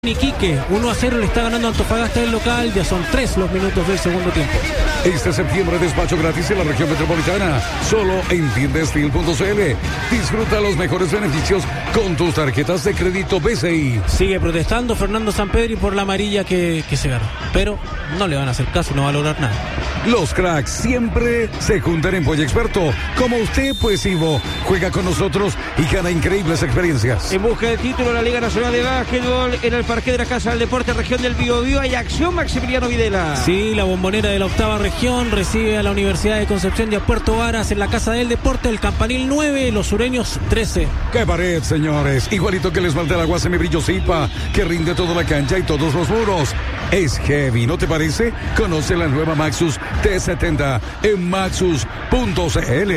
Iquique, 1-0 le está ganando Antofagasta el local, ya son 3 los minutos del segundo tiempo. Este septiembre despacho gratis en la región metropolitana, solo en tiendastil.cl. Disfruta los mejores beneficios con tus tarjetas de crédito BCI. Sigue protestando Fernando Sampedri por la amarilla que se ganó, pero no le van a hacer caso y no va a lograr nada. Los cracks siempre se juntan en Polla Experto. Como usted, pues Ivo, juega con nosotros y gana increíbles experiencias. En busca del título de la Liga Nacional de Básquetbol, en el parque de la Casa del Deporte, región del Biobío, hay acción Maximiliano Videla. Sí, la Bombonera de la octava región recibe a la Universidad de Concepción y a Puerto Varas en la Casa del Deporte, el Campanil 9, los sureños 13. ¡Qué pared, señores! Igualito que el esmalte del agua semibrillo Zipa, que rinde toda la cancha y todos los muros. Es heavy, ¿no te parece? Conoce la nueva Maxus T70 en maxus.cl.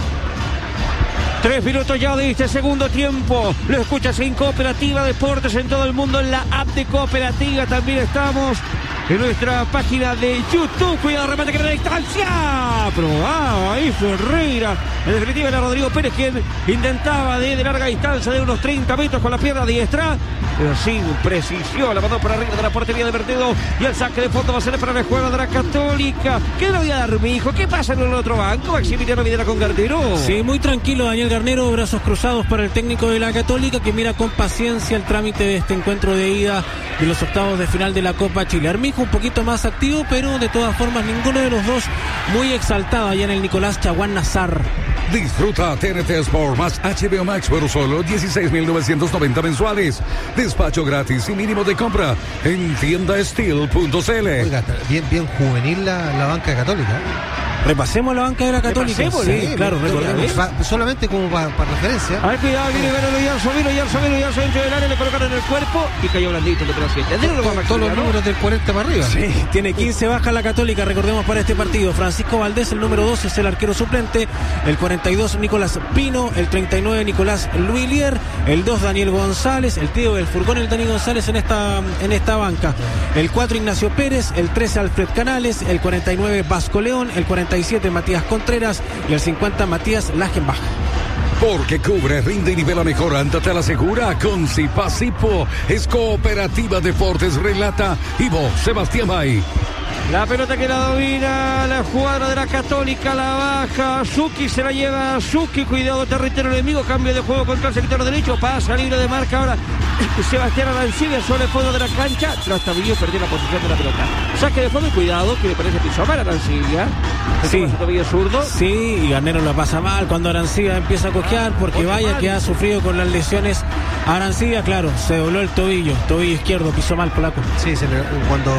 3 minutos ya de este segundo tiempo. Lo escuchas en Cooperativa Deportes en todo el mundo, en la app de Cooperativa. También estamos en nuestra página de YouTube. Cuidado, remate que era la distancia. Probaba ahí Ferreira. En definitiva era Rodrigo Pérez quien intentaba de larga distancia, de unos 30 metros con la pierna diestra, pero sin precisión. La mandó por arriba de la portería de Vertedo. Y el saque de fondo va a ser para la escuadra de la Católica. ¿Qué le voy a dar, mi hijo? ¿Qué pasa en el otro banco? Maximiliano Videla con Garnero. Sí, muy tranquilo Daniel Garnero, brazos cruzados para el técnico de la Católica, que mira con paciencia el trámite de este encuentro de ida de los octavos de final de la Copa Chile. Armijo un poquito más activo, pero de todas formas ninguno de los dos muy exaltado allá en el Nicolás Chaguán Nazar. Disfruta TNT Sport más HBO Max por solo 16.990 mensuales. Despacho gratis y mínimo de compra en tiendastil.cl. Oiga, bien juvenil la banca católica. Repasemos la banca de la Católica. Sí, claro, recordemos. Solamente como para referencia. Ay, cuidado, viene Verano Yarzo dentro del área, le colocaron en el cuerpo y cayó blandito el otro 7. Todos los números del 40 para arriba. Sí, tiene 15 bajas la Católica, recordemos, para este partido. Francisco Valdés, el número 2, es el arquero suplente. El 42, Nicolás Pino. El 39, Nicolás Luilier. El 2, Daniel González. El tío del furgón, el Dani González en esta banca. El 4, Ignacio Pérez. El 13, Alfred Canales. El 49, Vasco León. El 47, Matías Contreras. Y el 50, Matías Lachenbach. Porque cubre, rinde y nivela mejor, ándate a la segura con Zipa Zipo. Es Cooperativa Deportes, relata Ivo Sebastián Bay. La pelota que la domina la jugadora de la Católica, la baja Suki, se la lleva Suki, cuidado, territorio enemigo, cambio de juego contra el sector derecho, pasa libre de marca ahora Sebastián Arancibia sobre el fondo de la cancha, trastabilló, perdió la posición de la pelota. Saque de fondo y cuidado, que le parece piso mal Arancibia. Sí, zurdo. Sí, y Garnero la pasa mal cuando Arancibia empieza a cojear, porque vaya que ha sufrido con las lesiones. Arancibia, claro, se dobló el tobillo izquierdo, pisó mal polaco. Sí, cuando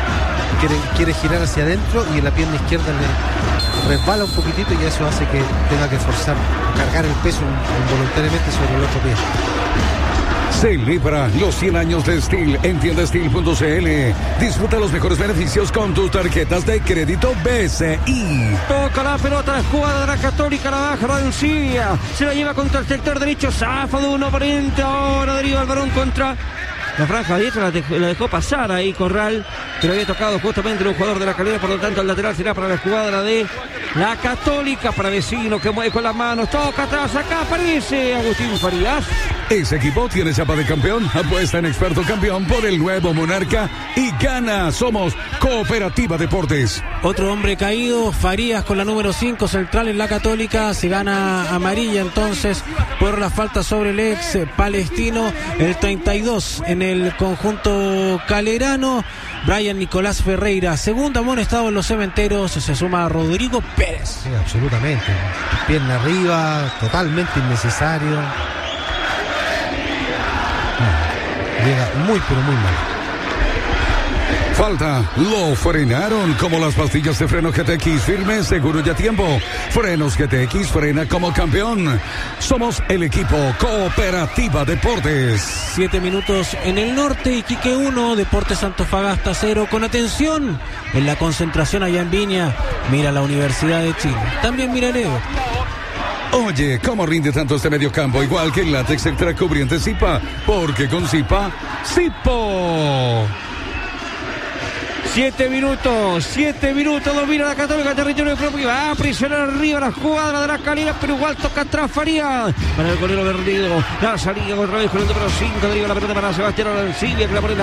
quiere girar hacia adentro y en la pierna izquierda le resbala un poquitito y eso hace que tenga que forzar, cargar el peso involuntariamente sobre el otro pie. Celebra los 100 años de Steel en tiendastil.cl. Disfruta los mejores beneficios con tus tarjetas de crédito BCI. Toca la pelota la jugada de la Católica, la baja Arancibia, se la lleva contra el sector derecho, zafa de uno oponente, ahora deriva el balón contra la franja diestra, la dejó pasar ahí Corral, que lo había tocado justamente un jugador de la Calera, por lo tanto el lateral será para la jugada de la Católica, para Vecino que mueve con las manos, toca atrás, acá aparece Agustín Farías. Ese equipo tiene chapa de campeón, apuesta en experto campeón por el nuevo Monarca y gana. Somos Cooperativa Deportes. Otro hombre caído, Farías con la número 5 central en la Católica, se gana amarilla entonces por la falta sobre el ex palestino, el 32 en el conjunto calerano, Brian Nicolás Ferreira. Segundo amonestado en los cementeros, se suma a Rodrigo Pérez. Sí, absolutamente. Pierna arriba, totalmente innecesario. Llega muy pero muy mal. Falta, lo frenaron como las pastillas de freno GTX, firme, seguro y a tiempo. Frenos GTX, frena como campeón. Somos el equipo Cooperativa Deportes. 7 minutos en el norte, Iquique 1, Deportes Antofagasta 0. Con atención en la concentración allá en Viña, mira la Universidad de Chile, también mira el Evo. Oye, ¿cómo rinde tanto este mediocampo? Igual que el látex extra cubriente Zipa, porque con Zipa, Zipo. 7 minutos, domina la Católica, territorio propio, va a prisionar arriba la escuadra de la calidad, pero igual toca atrás Faría, para el golero perdido, la salida otra vez con el número 5, deriva la pelota para Sebastián Arancibia, que la pone